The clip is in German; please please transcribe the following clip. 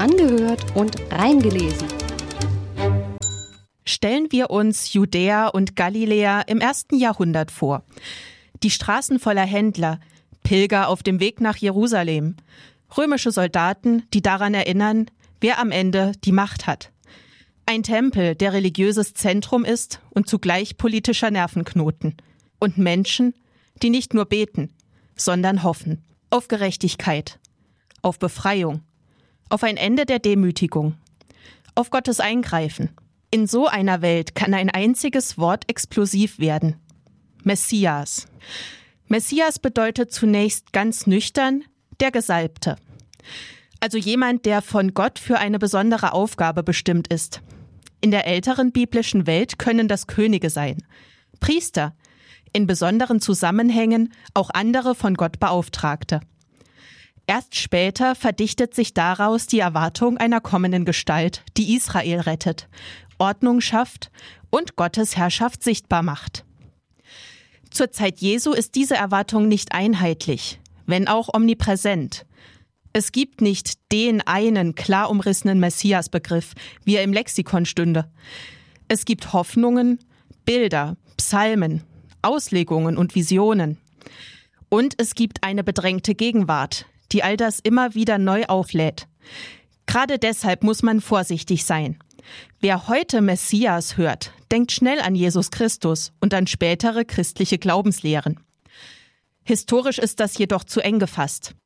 angehört und reingelesen. Stellen wir uns Judäa und Galiläa im 1. Jahrhundert vor. Die Straßen voller Händler, Pilger auf dem Weg nach Jerusalem, römische Soldaten, die daran erinnern, wer am Ende die Macht hat. Ein Tempel, der religiöses Zentrum ist und zugleich politischer Nervenknoten. Und Menschen, die nicht nur beten, sondern hoffen. Auf Gerechtigkeit, auf Befreiung, auf ein Ende der Demütigung, auf Gottes Eingreifen. In so einer Welt kann ein einziges Wort explosiv werden. Messias. Messias bedeutet zunächst ganz nüchtern der Gesalbte. Also jemand, der von Gott für eine besondere Aufgabe bestimmt ist. In der älteren biblischen Welt können das Könige sein, Priester, in besonderen Zusammenhängen auch andere von Gott Beauftragte. Erst später verdichtet sich daraus die Erwartung einer kommenden Gestalt, die Israel rettet, Ordnung schafft und Gottes Herrschaft sichtbar macht. Zur Zeit Jesu ist diese Erwartung nicht einheitlich, wenn auch omnipräsent. Es gibt nicht den einen klar umrissenen Messiasbegriff, wie er im Lexikon stünde. Es gibt Hoffnungen, Bilder, Psalmen, Auslegungen und Visionen. Und es gibt eine bedrängte Gegenwart, die all das immer wieder neu auflädt. Gerade deshalb muss man vorsichtig sein. Wer heute Messias hört, denkt schnell an Jesus Christus und an spätere christliche Glaubenslehren. Historisch ist das jedoch zu eng gefasst.